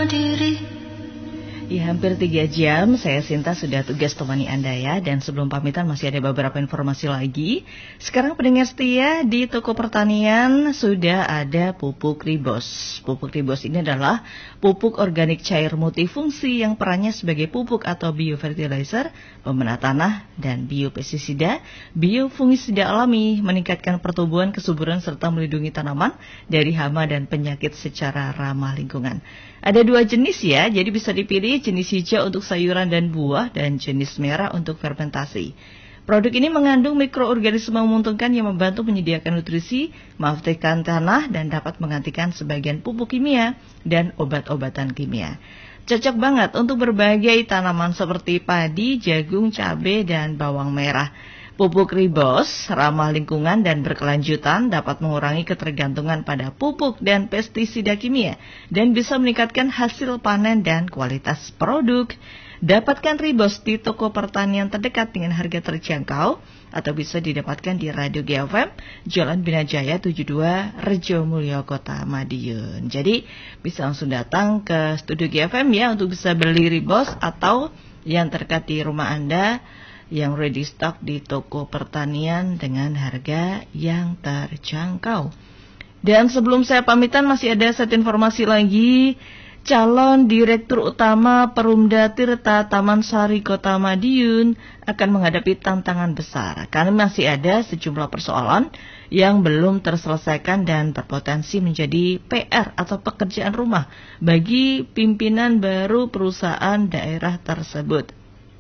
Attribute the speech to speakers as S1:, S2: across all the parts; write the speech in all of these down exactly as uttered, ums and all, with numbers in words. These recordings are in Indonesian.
S1: diri.
S2: Ya, hampir tiga jam saya Sinta sudah tugas temani Anda ya. Dan sebelum pamitan masih ada beberapa informasi lagi. Sekarang pendengar setia, di toko pertanian sudah ada pupuk Ribos. Pupuk Ribos ini adalah pupuk organik cair multifungsi yang perannya sebagai pupuk atau biofertilizer, pemenah tanah, dan biopestisida, biofungisida alami, meningkatkan pertumbuhan, kesuburan, serta melindungi tanaman dari hama dan penyakit secara ramah lingkungan. Ada dua jenis ya, jadi bisa dipilih jenis hijau untuk sayuran dan buah dan jenis merah untuk fermentasi. Produk ini mengandung mikroorganisme menguntungkan yang membantu menyediakan nutrisi, mengaktifkan tanah dan dapat menggantikan sebagian pupuk kimia dan obat-obatan kimia. Cocok banget untuk berbagai tanaman seperti padi, jagung, cabai, dan bawang merah. Pupuk Ribos ramah lingkungan dan berkelanjutan, dapat mengurangi ketergantungan pada pupuk dan pestisida kimia dan bisa meningkatkan hasil panen dan kualitas produk. Dapatkan Ribos di toko pertanian terdekat dengan harga terjangkau atau bisa didapatkan di Radio G F M Jalan Binajaya tujuh puluh dua Rejo Mulyo Kota Madiun. Jadi bisa langsung datang ke studio G F M ya untuk bisa beli Ribos atau yang terdekat di rumah Anda yang ready stock di toko pertanian dengan harga yang terjangkau. Dan sebelum saya pamitan masih ada satu informasi lagi. Calon Direktur Utama Perumda Tirta Taman Sari Kota Madiun akan menghadapi tantangan besar karena masih ada sejumlah persoalan yang belum terselesaikan dan berpotensi menjadi P R atau pekerjaan rumah bagi pimpinan baru perusahaan daerah tersebut.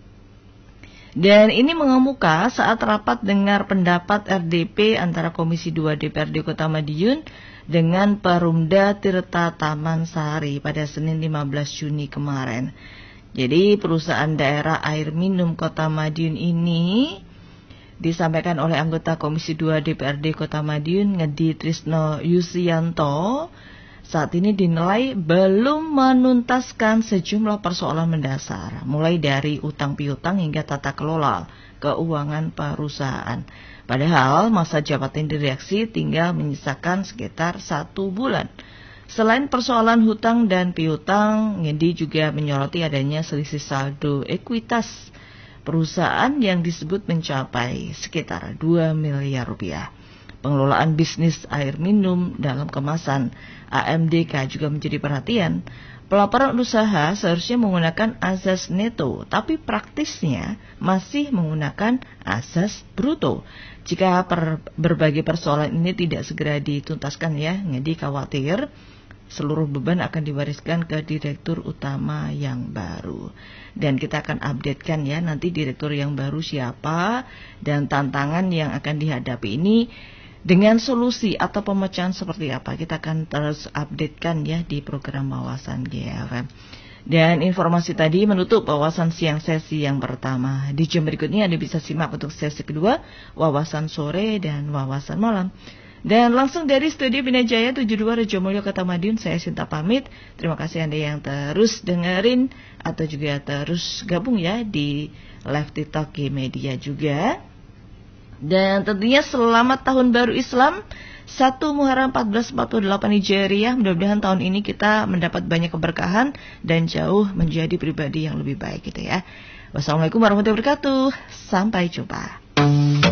S2: Dan ini mengemuka saat rapat dengar pendapat R D P antara Komisi dua D P R D Kota Madiun dengan Perumda Tirta Taman Sari pada Senin lima belas Juni kemarin. Jadi perusahaan daerah air minum Kota Madiun ini disampaikan oleh anggota Komisi dua D P R D Kota Madiun Ngedi Trisno Yusianto saat ini dinilai belum menuntaskan sejumlah persoalan mendasar, mulai dari utang piutang hingga tata kelola keuangan perusahaan. Padahal masa jabatan direksi tinggal menyisakan sekitar satu bulan. Selain persoalan hutang dan piutang, Ngedi juga menyoroti adanya selisih saldo ekuitas perusahaan yang disebut mencapai sekitar dua miliar rupiah. Pengelolaan bisnis air minum dalam kemasan A M D K juga menjadi perhatian. Pelaporan usaha seharusnya menggunakan azas neto, tapi praktisnya masih menggunakan azas bruto. Jika per, berbagai persoalan ini tidak segera dituntaskan ya, Ngedi khawatir seluruh beban akan diwariskan ke Direktur Utama yang baru. Dan kita akan updatekan ya nanti Direktur yang baru siapa dan tantangan yang akan dihadapi ini dengan solusi atau pemecahan seperti apa. Kita akan terus updatekan ya di program Wawasan G F M. Dan informasi tadi menutup Wawasan Siang sesi yang pertama. Di jam berikutnya Anda bisa simak untuk sesi kedua, Wawasan Sore dan Wawasan Malam. Dan langsung dari Studio Binajaya tujuh puluh dua Rejo Mulyo Kota Madiun, saya Sinta pamit. Terima kasih Anda yang terus dengerin atau juga terus gabung ya di live TikTok G Media juga. Dan tentunya selamat Tahun Baru Islam satu Muharram seribu empat ratus empat puluh delapan Hijriah. Mudah-mudahan tahun ini kita mendapat banyak keberkahan dan jauh menjadi pribadi yang lebih baik gitu ya. Wassalamualaikum warahmatullahi wabarakatuh. Sampai jumpa.